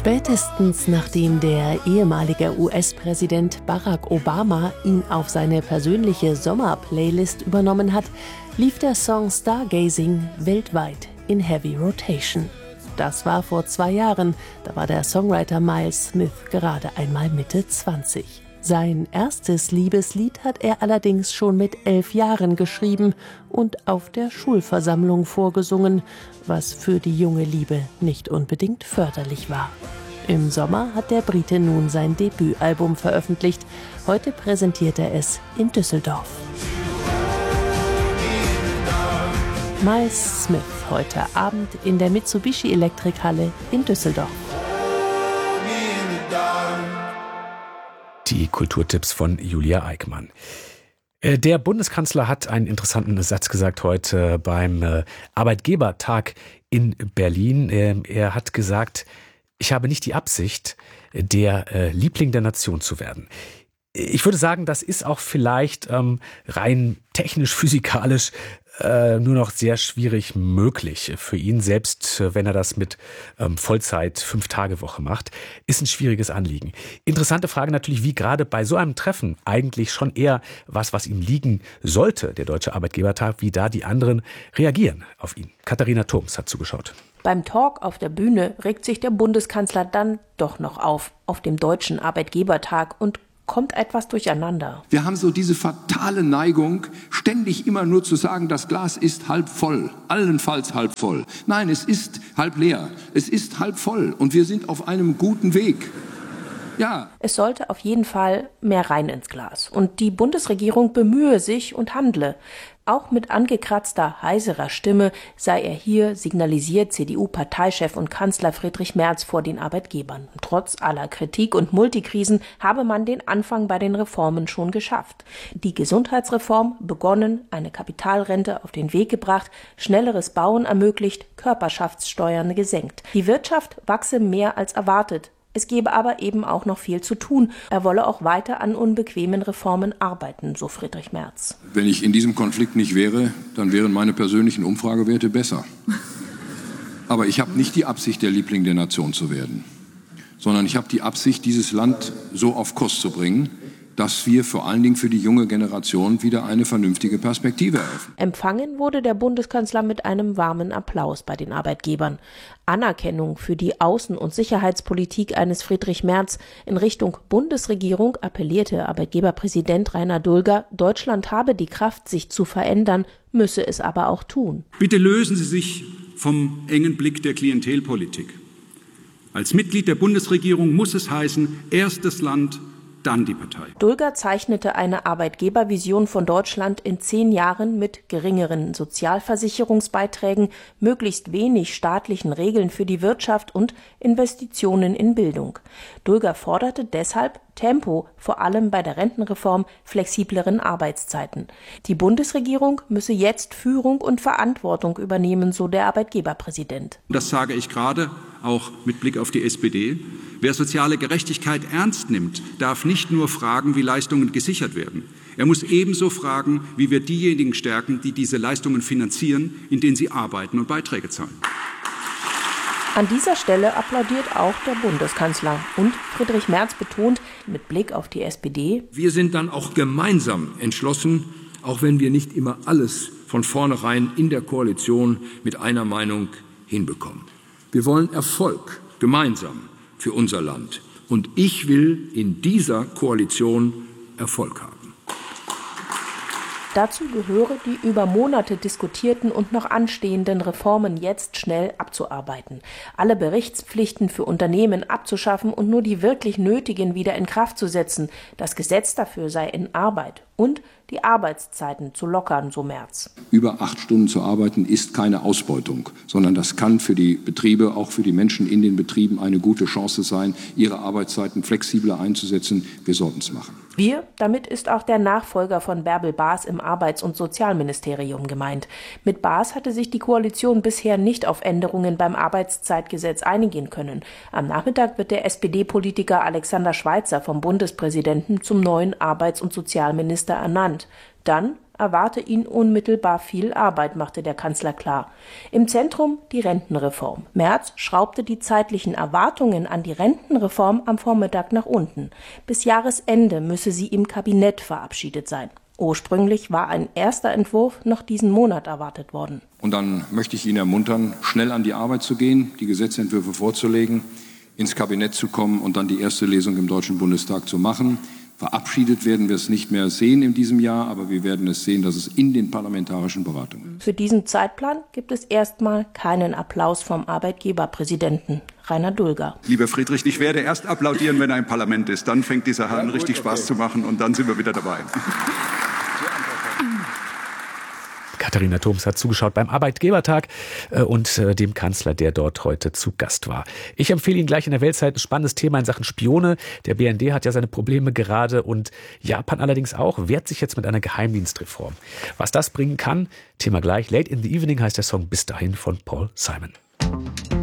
Spätestens nachdem der ehemalige US-Präsident Barack Obama ihn auf seine persönliche Sommerplaylist übernommen hat, lief der Song Stargazing weltweit in Heavy Rotation. Das war vor 2 Jahren, da war der Songwriter Miles Smith gerade einmal Mitte 20. Sein erstes Liebeslied hat er allerdings schon mit 11 Jahren geschrieben und auf der Schulversammlung vorgesungen, was für die junge Liebe nicht unbedingt förderlich war. Im Sommer hat der Brite nun sein Debütalbum veröffentlicht. Heute präsentiert er es in Düsseldorf. Miles Smith heute Abend in der Mitsubishi Elektrikhalle in Düsseldorf. Die Kulturtipps von Julia Eickmann. Der Bundeskanzler hat einen interessanten Satz gesagt heute beim Arbeitgebertag in Berlin. Er hat gesagt, ich habe nicht die Absicht, der Liebling der Nation zu werden. Ich würde sagen, das ist auch vielleicht rein technisch, physikalisch nur noch sehr schwierig möglich für ihn, selbst wenn er das mit Vollzeit 5-Tage-Woche macht, ist ein schwieriges Anliegen. Interessante Frage natürlich, wie gerade bei so einem Treffen eigentlich schon eher was ihm liegen sollte, der Deutsche Arbeitgebertag, wie da die anderen reagieren auf ihn. Katharina Thoms hat zugeschaut. Beim Talk auf der Bühne regt sich der Bundeskanzler dann doch noch auf dem Deutschen Arbeitgebertag und kommt etwas durcheinander. Wir haben so diese fatale Neigung, ständig immer nur zu sagen, das Glas ist halb voll, allenfalls halb voll. Nein, es ist halb leer, es ist halb voll und wir sind auf einem guten Weg. Ja. Es sollte auf jeden Fall mehr rein ins Glas. Und die Bundesregierung bemühe sich und handle. Auch mit angekratzter, heiserer Stimme sei er hier, signalisiert CDU-Parteichef und Kanzler Friedrich Merz vor den Arbeitgebern. Trotz aller Kritik und Multikrisen habe man den Anfang bei den Reformen schon geschafft. Die Gesundheitsreform begonnen, eine Kapitalrente auf den Weg gebracht, schnelleres Bauen ermöglicht, Körperschaftssteuern gesenkt. Die Wirtschaft wachse mehr als erwartet. Es gebe aber eben auch noch viel zu tun. Er wolle auch weiter an unbequemen Reformen arbeiten, so Friedrich Merz. Wenn ich in diesem Konflikt nicht wäre, dann wären meine persönlichen Umfragewerte besser. Aber ich habe nicht die Absicht, der Liebling der Nation zu werden, sondern ich habe die Absicht, dieses Land so auf Kurs zu bringen, dass wir vor allen Dingen für die junge Generation wieder eine vernünftige Perspektive eröffnen. Empfangen wurde der Bundeskanzler mit einem warmen Applaus bei den Arbeitgebern. Anerkennung für die Außen- und Sicherheitspolitik eines Friedrich Merz in Richtung Bundesregierung appellierte Arbeitgeberpräsident Rainer Dulger, Deutschland habe die Kraft, sich zu verändern, müsse es aber auch tun. Bitte lösen Sie sich vom engen Blick der Klientelpolitik. Als Mitglied der Bundesregierung muss es heißen, erst das Land, dann die Partei. Dulger zeichnete eine Arbeitgebervision von Deutschland in 10 Jahren mit geringeren Sozialversicherungsbeiträgen, möglichst wenig staatlichen Regeln für die Wirtschaft und Investitionen in Bildung. Dulger forderte deshalb Tempo, vor allem bei der Rentenreform, flexibleren Arbeitszeiten. Die Bundesregierung müsse jetzt Führung und Verantwortung übernehmen, so der Arbeitgeberpräsident. Das sage ich gerade auch mit Blick auf die SPD. Wer soziale Gerechtigkeit ernst nimmt, darf nicht nur fragen, wie Leistungen gesichert werden. Er muss ebenso fragen, wie wir diejenigen stärken, die diese Leistungen finanzieren, indem sie arbeiten und Beiträge zahlen. An dieser Stelle applaudiert auch der Bundeskanzler. Und Friedrich Merz betont mit Blick auf die SPD: Wir sind dann auch gemeinsam entschlossen, auch wenn wir nicht immer alles von vornherein in der Koalition mit einer Meinung hinbekommen. Wir wollen Erfolg gemeinsam für unser Land. Und ich will in dieser Koalition Erfolg haben. Dazu gehöre, die über Monate diskutierten und noch anstehenden Reformen jetzt schnell abzuarbeiten. Alle Berichtspflichten für Unternehmen abzuschaffen und nur die wirklich nötigen wieder in Kraft zu setzen. Das Gesetz dafür sei in Arbeit. Und die Arbeitszeiten zu lockern, so Merz. Über 8 Stunden zu arbeiten ist keine Ausbeutung, sondern das kann für die Betriebe, auch für die Menschen in den Betrieben eine gute Chance sein, ihre Arbeitszeiten flexibler einzusetzen. Wir sollten es machen. Wir, damit ist auch der Nachfolger von Bärbel Baas im Arbeits- und Sozialministerium gemeint. Mit Baas hatte sich die Koalition bisher nicht auf Änderungen beim Arbeitszeitgesetz einigen können. Am Nachmittag wird der SPD-Politiker Alexander Schweitzer vom Bundespräsidenten zum neuen Arbeits- und Sozialminister ernannt. Dann erwarte ihn unmittelbar viel Arbeit, machte der Kanzler klar. Im Zentrum die Rentenreform. Merz schraubte die zeitlichen Erwartungen an die Rentenreform am Vormittag nach unten. Bis Jahresende müsse sie im Kabinett verabschiedet sein. Ursprünglich war ein erster Entwurf noch diesen Monat erwartet worden. Und dann möchte ich ihn ermuntern, schnell an die Arbeit zu gehen, die Gesetzentwürfe vorzulegen, ins Kabinett zu kommen und dann die erste Lesung im Deutschen Bundestag zu machen. Verabschiedet werden wir es nicht mehr sehen in diesem Jahr, aber wir werden es sehen, dass es in den parlamentarischen Beratungen. Für diesen Zeitplan gibt es erstmal keinen Applaus vom Arbeitgeberpräsidenten. Rainer Dulger. Lieber Friedrich, ich werde erst applaudieren, wenn er im Parlament ist. Dann fängt die Sache an, richtig Spaß zu machen und dann sind wir wieder dabei. Katharina Thoms hat zugeschaut beim Arbeitgebertag und dem Kanzler, der dort heute zu Gast war. Ich empfehle Ihnen gleich in der Weltzeit ein spannendes Thema in Sachen Spione. Der BND hat ja seine Probleme gerade und Japan allerdings auch, wehrt sich jetzt mit einer Geheimdienstreform. Was das bringen kann, Thema gleich. Late in the Evening heißt der Song Bis dahin von Paul Simon.